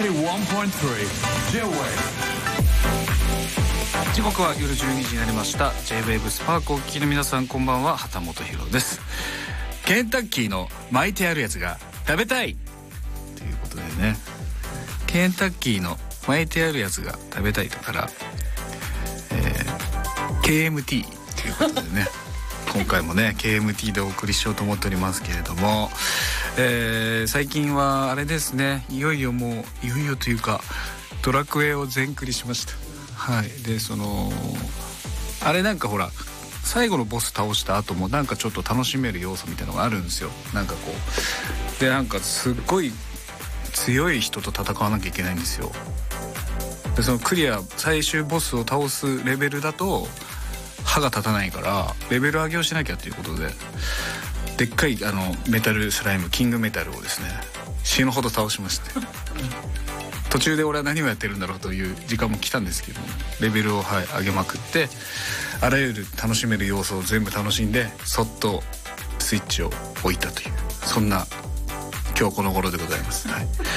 J-Wave。時刻は夜12時になりました。 J-Wave スパークをお聞きの皆さん、こんばんは。畑本博です。ケンタッキーの巻いてあるやつが食べたいということでね、ケンタッキーの巻いてあるやつが食べたいだから、KMT ということでね今回もね KMT でお送りしようと思っておりますけれども、最近はあれですね、いよいよというかドラクエを全クリしました。はい。であれなんかほら最後のボス倒した後もなんかちょっと楽しめる要素みたいなのがあるんですよ。なんかこうで、なんかすっごい強い人と戦わなきゃいけないんですよ。でそのクリア最終ボスを倒すレベルだと歯が立たないからレベル上げをしなきゃということで、でっかいメタルスライムキングメタルをですね死ぬほど倒しまして途中で俺は何をやってるんだろうという時間も来たんですけども、レベルを、上げまくってあらゆる楽しめる要素を全部楽しんでそっとスイッチを置いたという、そんな今日この頃でございます。はい